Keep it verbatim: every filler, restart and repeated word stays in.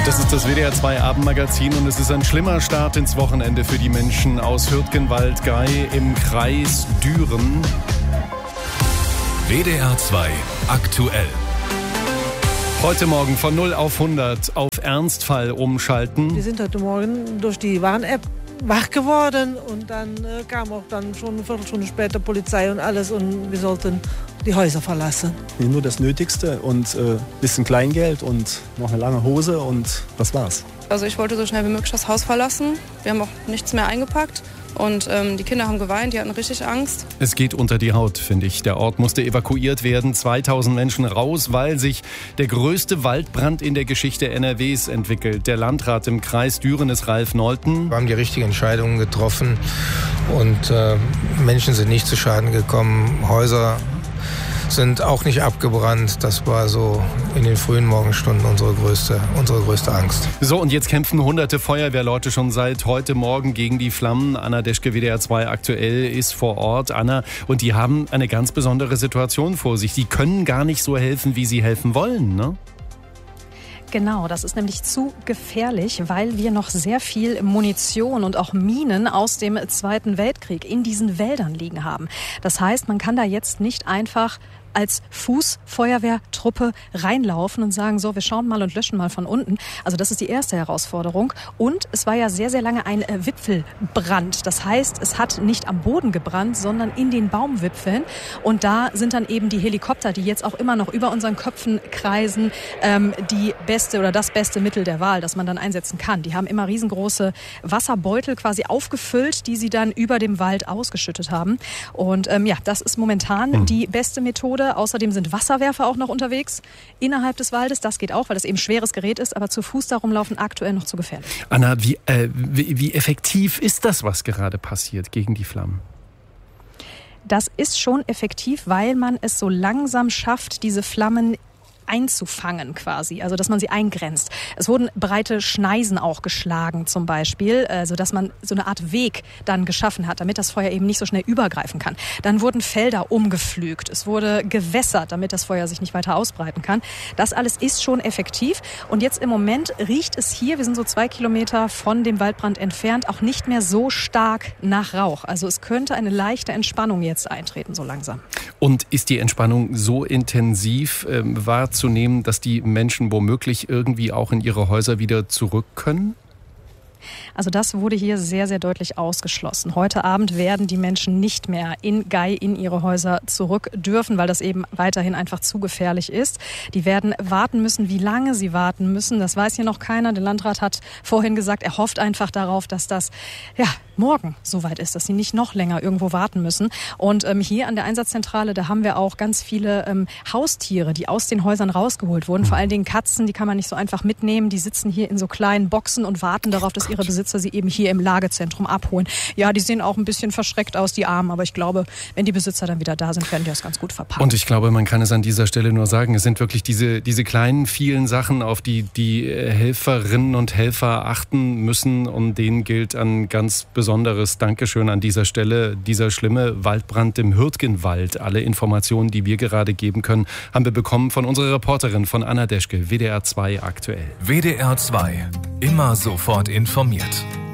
Das ist das W D R zwei Abendmagazin und es ist ein schlimmer Start ins Wochenende für die Menschen aus Hürtgenwald-Gey im Kreis Düren. W D R zwei aktuell. Heute Morgen von null auf hundert auf Ernstfall umschalten. Wir sind heute Morgen durch die Warn-App wach geworden und dann äh, kam auch dann schon eine Viertelstunde später Polizei und alles und wir sollten die Häuser verlassen. Nur das Nötigste und ein äh, bisschen Kleingeld und noch eine lange Hose und das war's. Also ich wollte so schnell wie möglich das Haus verlassen. Wir haben auch nichts mehr eingepackt. Und ähm, die Kinder haben geweint, die hatten richtig Angst. Es geht unter die Haut, finde ich. Der Ort musste evakuiert werden, zweitausend Menschen raus, weil sich der größte Waldbrand in der Geschichte N R Ws entwickelt. Der Landrat im Kreis Düren ist Ralf Nolten. Wir haben die richtigen Entscheidungen getroffen und äh, Menschen sind nicht zu Schaden gekommen. Häuser sind auch nicht abgebrannt. Das war so in den frühen Morgenstunden unsere größte, unsere größte Angst. So, und jetzt kämpfen hunderte Feuerwehrleute schon seit heute Morgen gegen die Flammen. Anna Deschke, W D R zwei aktuell, ist vor Ort. Anna, und die haben eine ganz besondere Situation vor sich. Die können gar nicht so helfen, wie sie helfen wollen, ne? Genau, das ist nämlich zu gefährlich, weil wir noch sehr viel Munition und auch Minen aus dem Zweiten Weltkrieg in diesen Wäldern liegen haben. Das heißt, man kann da jetzt nicht einfach als Fußfeuerwehrtruppe reinlaufen und sagen, so, wir schauen mal und löschen mal von unten. Also das ist die erste Herausforderung. Und es war ja sehr, sehr lange ein äh, Wipfelbrand. Das heißt, es hat nicht am Boden gebrannt, sondern in den Baumwipfeln. Und da sind dann eben die Helikopter, die jetzt auch immer noch über unseren Köpfen kreisen, ähm, die beste oder das beste Mittel der Wahl, das man dann einsetzen kann. Die haben immer riesengroße Wasserbeutel quasi aufgefüllt, die sie dann über dem Wald ausgeschüttet haben. Und ähm, ja, das ist momentan mhm. die beste Methode. Außerdem sind Wasserwerfer auch noch unterwegs innerhalb des Waldes. Das geht auch, weil das eben schweres Gerät ist, aber zu Fuß darum laufen aktuell noch zu gefährlich. Anna, wie, äh, wie, wie effektiv ist das, was gerade passiert gegen die Flammen? Das ist schon effektiv, weil man es so langsam schafft, diese Flammen einzufangen quasi, also dass man sie eingrenzt. Es wurden breite Schneisen auch geschlagen zum Beispiel, äh, sodass man so eine Art Weg dann geschaffen hat, damit das Feuer eben nicht so schnell übergreifen kann. Dann wurden Felder umgepflügt, es wurde gewässert, damit das Feuer sich nicht weiter ausbreiten kann. Das alles ist schon effektiv und jetzt im Moment riecht es hier, wir sind so zwei Kilometer von dem Waldbrand entfernt, auch nicht mehr so stark nach Rauch. Also es könnte eine leichte Entspannung jetzt eintreten, so langsam. Und ist die Entspannung so intensiv ähm, wahrzunehmen, dass die Menschen womöglich irgendwie auch in ihre Häuser wieder zurück können? Also das wurde hier sehr, sehr deutlich ausgeschlossen. Heute Abend werden die Menschen nicht mehr in Gey in ihre Häuser zurück dürfen, weil das eben weiterhin einfach zu gefährlich ist. Die werden warten müssen. Wie lange sie warten müssen, das weiß hier noch keiner. Der Landrat hat vorhin gesagt, er hofft einfach darauf, dass das ja morgen soweit ist, dass sie nicht noch länger irgendwo warten müssen. Und ähm, hier an der Einsatzzentrale, da haben wir auch ganz viele ähm, Haustiere, die aus den Häusern rausgeholt wurden. Vor allen Dingen Katzen, die kann man nicht so einfach mitnehmen. Die sitzen hier in so kleinen Boxen und warten darauf, dass ihre Besitzer sie eben hier im Lagezentrum abholen. Ja, die sehen auch ein bisschen verschreckt aus, die Armen, aber ich glaube, wenn die Besitzer dann wieder da sind, werden die das ganz gut verpacken. Und ich glaube, man kann es an dieser Stelle nur sagen, es sind wirklich diese, diese kleinen, vielen Sachen, auf die die Helferinnen und Helfer achten müssen und denen gilt ein ganz besonderes Dankeschön an dieser Stelle. Dieser schlimme Waldbrand im Hürtgenwald, alle Informationen, die wir gerade geben können, haben wir bekommen von unserer Reporterin, von Anna Deschke, W D R zwei aktuell. W D R zwei, immer sofort informiert.